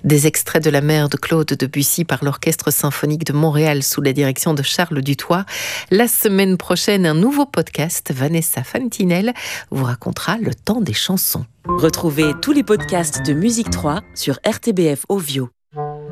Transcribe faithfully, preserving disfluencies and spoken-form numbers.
Des extraits de La mer de Claude Debussy par l'Orchestre symphonique de Montréal sous la direction de Charles Dutoit. La semaine prochaine, un nouveau podcast. Vanessa Fantinel vous racontera le temps des chansons. Retrouvez tous les podcasts de Musique trois sur R T B F Ovio.